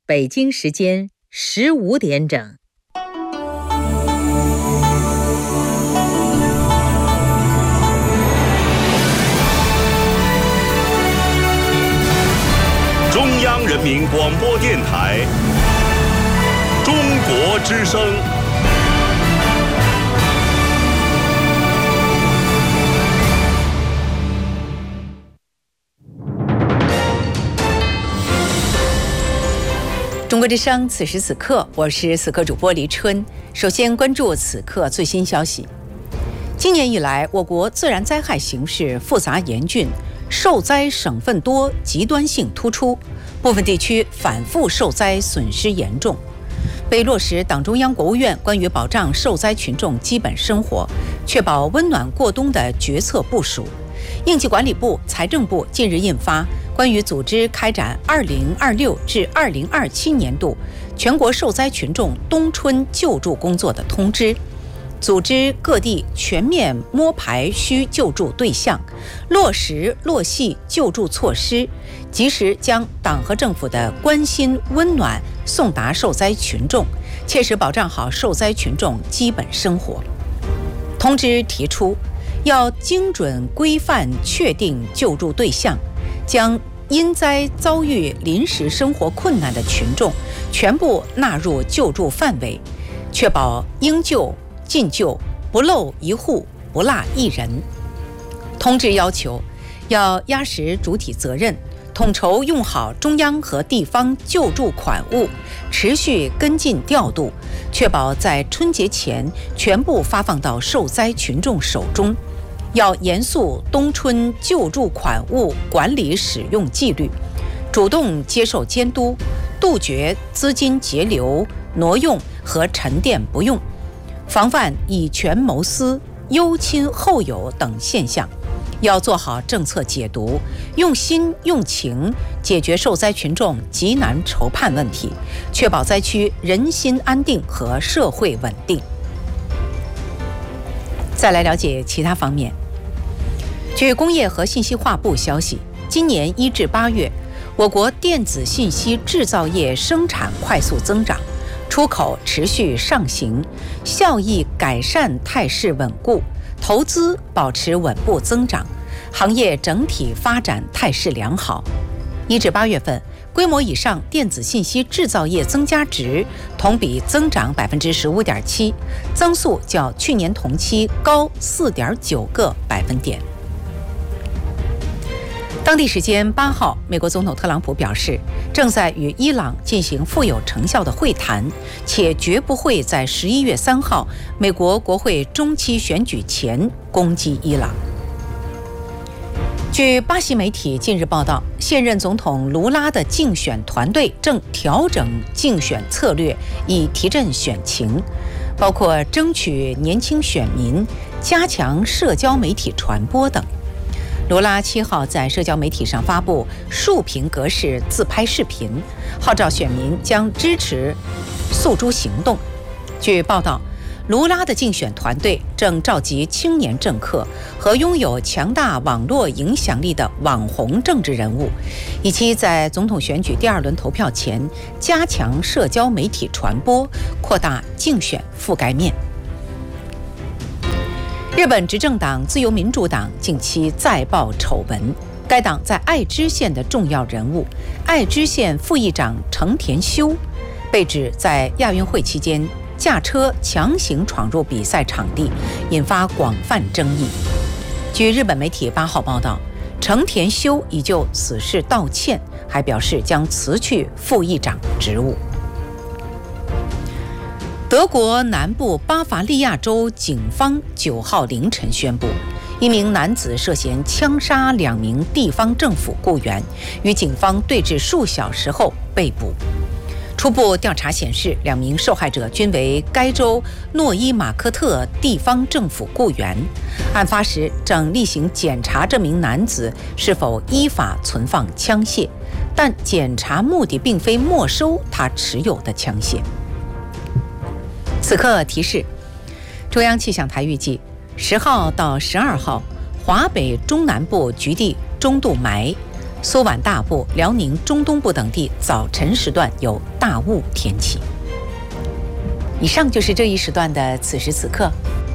北京时间15点整。 中央人民广播电台中国之声。 中国之声，此时此刻，我是此刻主播黎春。首先关注此刻最新消息。今年以来，我国自然灾害形势复杂严峻，受灾省份多，极端性突出，部分地区反复受灾，损失严重。为落实党中央、国务院关于保障受灾群众基本生活、确保温暖过冬的决策部署，应急管理部、财政部近日印发关于组织开展2026至2027年度全国受灾群众冬春救助工作的通知，组织各地全面摸排需救助对象，落实落细救助措施，及时将党和政府的关心温暖送达受灾群众，切实保障好受灾群众基本生活。通知提出，要精准规范确定救助对象，将因灾遭遇临时生活困难的群众全部纳入救助范围，确保应救尽救，不漏一户，不落一人。通知要求，要压实主体责任，统筹用好中央和地方救助款物，持续跟进调度，确保在春节前全部发放到受灾群众手中。要严肃冬春救助款物管理使用纪律，主动接受监督，杜绝资金截流、挪用和沉淀不用，防范以权谋私、忧亲厚友等现象。要做好政策解读，用心用情解决受灾群众急难愁盼问题，确保灾区人心安定和社会稳定。再来了解其他方面。据工业和信息化部消息，今年1至8月，我国电子信息制造业生产快速增长，出口持续上行，效益改善态势稳固，投资保持稳步增长，行业整体发展态势良好。1至8月份，规模以上电子信息制造业增加值同比增长15.7%，增速较去年同期高4.9个百分点。当地时间8号，美国总统特朗普表示，正在与伊朗进行富有成效的会谈，且绝不会在11月3号美国国会中期选举前攻击伊朗。据巴西媒体近日报道，现任总统卢拉的竞选团队正调整竞选策略，以提振选情，包括争取年轻选民、加强社交媒体传播等。卢拉7号在社交媒体上发布竖屏格式自拍视频，号召选民将支持诉诸行动。据报道，卢拉的竞选团队正召集青年政客和拥有强大网络影响力的网红政治人物，以期在总统选举第2轮投票前加强社交媒体传播，扩大竞选覆盖面。日本执政党自由民主党近期再爆丑闻，该党在爱知县的重要人物爱知县副议长成田修被指在亚运会期间驾车强行闯入比赛场地，引发广泛争议。据日本媒体8号报道，成田修已就此事道歉，还表示将辞去副议长职务。德国南部巴伐利亚州警方9号凌晨宣布，一名男子涉嫌枪杀2名地方政府雇员，与警方对峙数小时后被捕。初步调查显示，2名受害者均为该州诺伊马克特地方政府雇员。案发时正例行检查这名男子是否依法存放枪械，但检查目的并非没收他持有的枪械。此刻提示，中央气象台预计10号到12号，华北中南部局地中度霾， 苏皖大部、辽宁中东部等地早晨时段有大雾天气。以上就是这一时段的此时此刻。